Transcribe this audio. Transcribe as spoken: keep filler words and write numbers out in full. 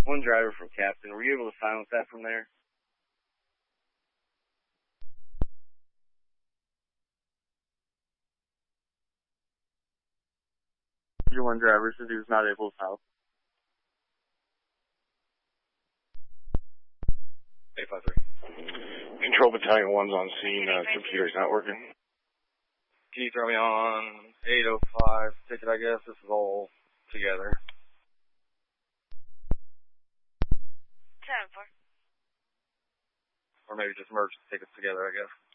One driver from Captain. Were you able to silence that from there? Your one driver said he was not able to silence. eight five three. Control Battalion one's on scene. Uh, computer's not working. Can you throw me on eight oh five ticket, I guess? This is all together. seven four. Or maybe just merge the tickets together, I guess.